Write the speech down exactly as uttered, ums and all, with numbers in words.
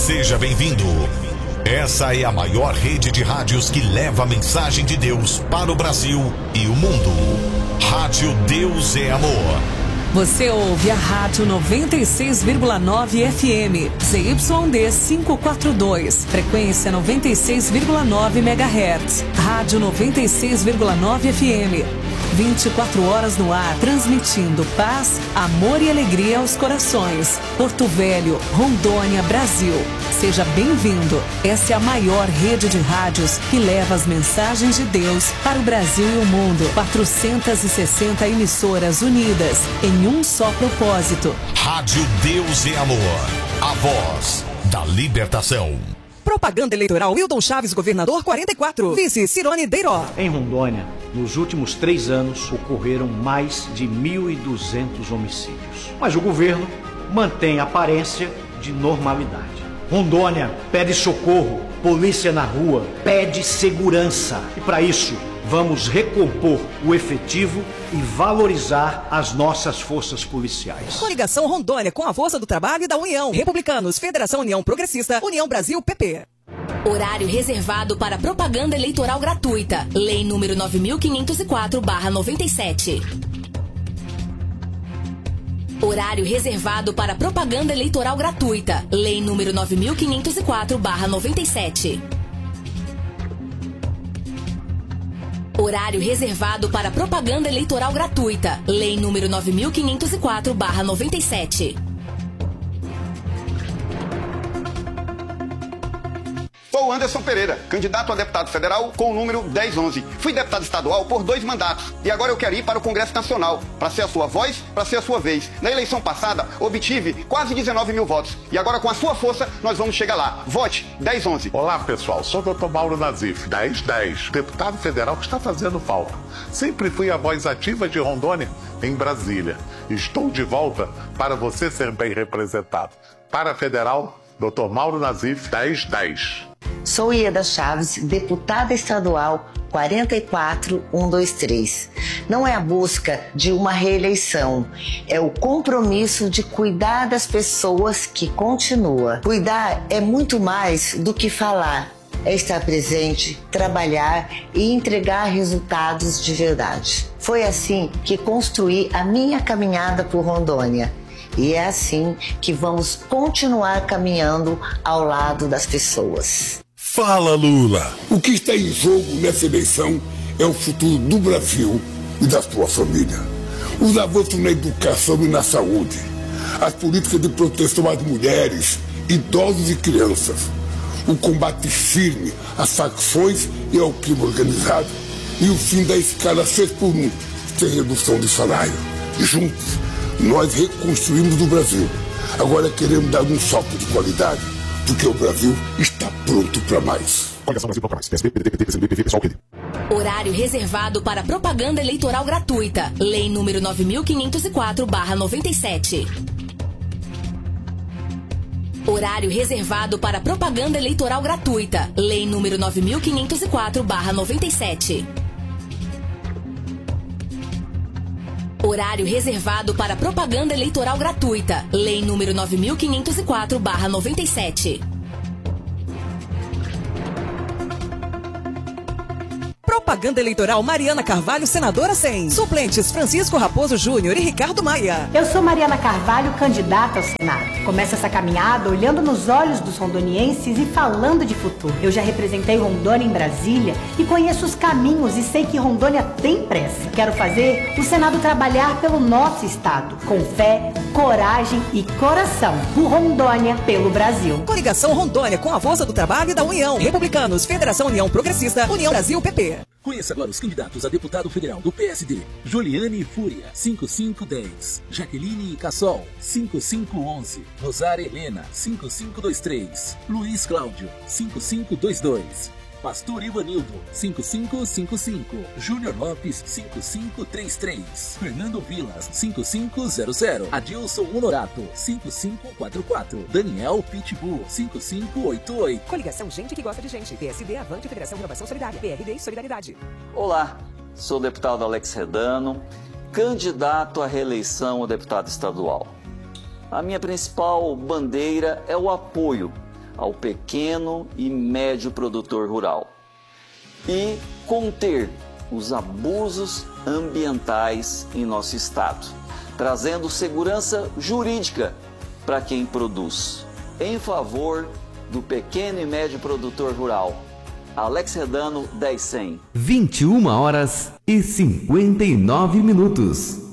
Seja bem-vindo. Essa é a maior rede de rádios que leva a mensagem de Deus para o Brasil e o mundo. Rádio Deus é Amor. Você ouve a Rádio noventa e seis vírgula nove F M, Z Y D quinhentos e quarenta e dois, frequência noventa e seis vírgula nove megahertz. Rádio noventa e seis vírgula nove F M. vinte e quatro horas no ar, transmitindo paz, amor e alegria aos corações. Porto Velho, Rondônia, Brasil. Seja bem-vindo. Essa é a maior rede de rádios que leva as mensagens de Deus para o Brasil e o mundo. quatrocentas e sessenta emissoras unidas em um só propósito. Rádio Deus é Amor. A voz da libertação. Propaganda eleitoral Wildon Chaves, governador quarenta e quatro. Vice Cirone Deiró. Em Rondônia, nos últimos três anos, ocorreram mais de mil e duzentos homicídios. Mas o governo mantém a aparência de normalidade. Rondônia pede socorro, polícia na rua, pede segurança. E para isso, vamos recompor o efetivo e valorizar as nossas forças policiais. Coligação Rondônia com a força do trabalho e da União. Republicanos, Federação União Progressista, União Brasil, P P. Horário reservado para propaganda eleitoral gratuita. Lei número nove mil quinhentos e quatro barra noventa e sete. Horário reservado para propaganda eleitoral gratuita. Lei número nove mil quinhentos e quatro barra noventa e sete. Horário reservado para propaganda eleitoral gratuita. Lei número nove mil quinhentos e quatro barra noventa e sete. Sou Anderson Pereira, candidato a deputado federal com o número dez onze. Fui deputado estadual por dois mandatos e agora eu quero ir para o Congresso Nacional, para ser a sua voz, para ser a sua vez. Na eleição passada, obtive quase dezenove mil votos e agora com a sua força nós vamos chegar lá. Vote dez onze. Olá pessoal, sou o doutor Mauro Nazif, dez dez, deputado federal que está fazendo falta. Sempre fui a voz ativa de Rondônia em Brasília. Estou de volta para você ser bem representado. Para a federal, doutor Mauro Nazif, dez dez. Sou Ieda Chaves, deputada estadual quarenta e quatro mil cento e vinte e três. Não é a busca de uma reeleição, é o compromisso de cuidar das pessoas que continua. Cuidar é muito mais do que falar, é estar presente, trabalhar e entregar resultados de verdade. Foi assim que construí a minha caminhada por Rondônia. E é assim que vamos continuar caminhando ao lado das pessoas. Fala, Lula! O que está em jogo nessa eleição é o futuro do Brasil e da sua família. Os avanços na educação e na saúde, as políticas de proteção às mulheres, idosos e crianças, o combate firme às facções e ao crime organizado e o fim da escala seis por um, sem redução de salário. Juntos, nós reconstruímos o Brasil. Agora queremos dar um salto de qualidade, porque o Brasil está pronto para mais. Coligação Brasil para mais. P S B, P D T, P C M B, P V, pessoal, P D. Horário reservado para propaganda eleitoral gratuita. Lei número nove mil quinhentos e quatro barra noventa e sete. Horário reservado para propaganda eleitoral gratuita. Lei número nove mil quinhentos e quatro barra noventa e sete. Horário reservado para propaganda eleitoral gratuita. Lei número nove mil quinhentos e quatro barra noventa e sete. Propaganda eleitoral Mariana Carvalho, senadora cem. Suplentes Francisco Raposo Júnior e Ricardo Maia. Eu sou Mariana Carvalho, candidata ao Senado. Começo essa caminhada olhando nos olhos dos rondonienses e falando de futuro. Eu já representei Rondônia em Brasília e conheço os caminhos e sei que Rondônia tem pressa. Quero fazer o Senado trabalhar pelo nosso estado, com fé, coragem e coração. Por Rondônia, pelo Brasil. Coligação Rondônia com a força do trabalho e da União. Republicanos, Federação União Progressista, União Brasil, P P. Conheça agora os candidatos a deputado federal do P S D. Juliane Fúria, cinco cinco um zero. Jaqueline Cassol, cinco cinco um um. Rosária Helena, cinco cinco dois três. Luiz Cláudio, cinco cinco dois dois. Pastor Ivanildo, cinco cinco cinco cinco. Júnior Lopes, cinco cinco três três. Fernando Vilas, cinco cinco zero zero. Adilson Honorato, cinco cinco quatro quatro. Daniel Pitbull, cinco cinco oito oito. Coligação Gente que Gosta de Gente. P S D, Avante, Federação Renovação Solidária. P R D e Solidariedade. Olá, sou o deputado Alex Redano, candidato à reeleição a deputado estadual. A minha principal bandeira é o apoio ao pequeno e médio produtor rural e conter os abusos ambientais em nosso estado, trazendo segurança jurídica para quem produz, em favor do pequeno e médio produtor rural. Alex Redano, dez cem. vinte e uma horas e cinquenta e nove minutos.